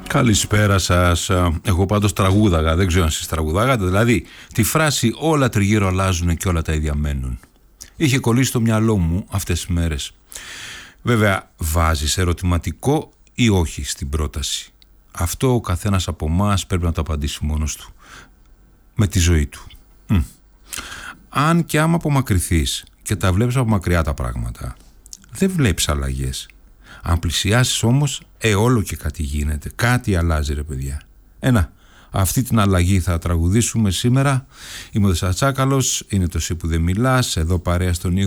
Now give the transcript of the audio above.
Καλησπέρα σας. Εγώ πάντως τραγούδαγα, δεν ξέρω αν εσείς τραγουδάγατε. Δηλαδή, τη φράση «όλα τριγύρω αλλάζουν και όλα τα ίδια μένουν» είχε κολλήσει στο μυαλό μου αυτές τις μέρες. Βέβαια, βάζεις ερωτηματικό ή όχι στην πρόταση? Αυτό ο καθένας από εμάς πρέπει να το απαντήσει μόνος του, με τη ζωή του. Αν και άμα απομακρυνθείς και τα βλέπεις από μακριά τα πράγματα, δεν βλέπεις αλλαγές. Αν πλησιάσεις όμως, όλο και κάτι γίνεται. Κάτι αλλάζει, ρε παιδιά. Αυτή την αλλαγή θα τραγουδήσουμε σήμερα. Είμαι ο Τσάκαλος, είναι το «Εσύ που δεν μιλάς», εδώ παρέα στον ήχο